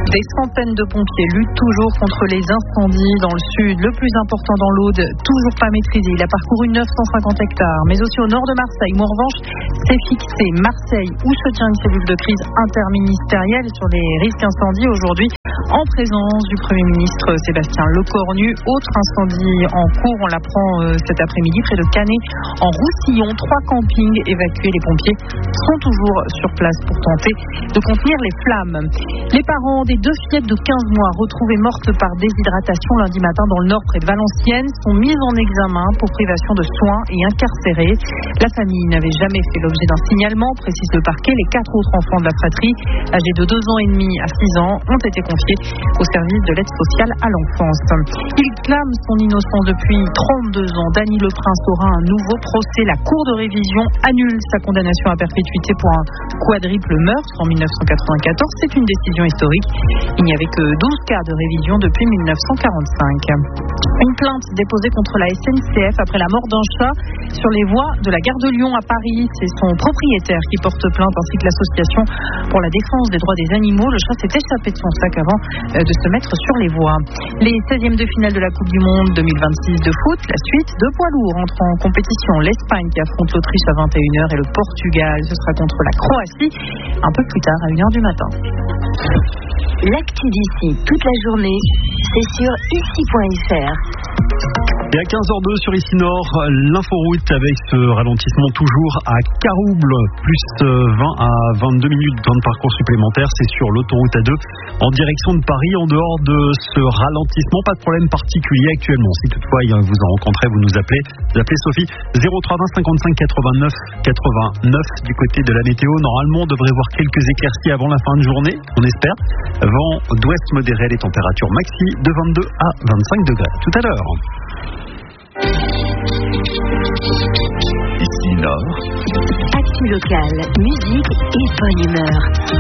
Des centaines de pompiers luttent toujours contre les incendies dans le sud. Le plus important dans l'Aude, toujours pas maîtrisé. Il a parcouru 950 hectares, mais aussi au nord de Marseille, où en revanche, c'est fixé. Marseille, où se tient une cellule de crise interministérielle sur les risques incendies aujourd'hui, en présence du Premier ministre Sébastien Lecornu. Autre incendie en cours, on l'apprend cet après-midi, près de Canet, en Roussillon. 3 campings évacués. Les pompiers sont toujours sur place pour tenter de contenir les flammes. Les parents des 2 fillettes de 15 mois retrouvées mortes par déshydratation lundi matin dans le nord près de Valenciennes sont mises en examen pour privation de soins et incarcérées. La famille n'avait jamais fait l'objet d'un signalement, précise le parquet. Les 4 autres enfants de la fratrie, âgés de 2 ans et demi à 6 ans, ont été confiés au service de l'aide sociale à l'enfance. Il clame son innocence depuis 32 ans. Dany Le Prince aura un nouveau procès. La Cour de révision annule sa condamnation à perpétuité pour un quadruple meurtre en 1994. C'est une décision historique. Il n'y avait que 12 cas de révision depuis 1945. Une plainte déposée contre la SNCF après la mort d'un chat sur les voies de la gare de Lyon à Paris. C'est son propriétaire qui porte plainte ainsi que l'association pour la défense des droits des animaux. Le chat s'est échappé de son sac avant de se mettre sur les voies. Les 16e de finale de la Coupe du Monde 2026 de foot. La suite, 2 poids lourds entrent en compétition. L'Espagne qui affronte l'Autriche à 21h et le Portugal, ce sera contre la Croatie un peu plus tard à 1h du matin. L'actu d'ici toute la journée, c'est sur ici.fr. Et à 15h02 sur Ici Nord, l'inforoute avec ce ralentissement toujours à Carouble, plus 20 à 22 minutes dans le parcours supplémentaire. C'est sur l'autoroute A2 en direction de Paris. En dehors de ce ralentissement, pas de problème particulier actuellement. Si toutefois vous en rencontrez, vous nous appelez. Vous appelez Sophie 0320 55 89 89 du côté de la météo. Normalement, on devrait voir quelques éclaircies avant la fin de journée, on espère. Vent d'ouest modéré, les températures maxi de 22 à 25 degrés. Tout à l'heure. Ici Nord. Actu locale, musique et bonne humeur.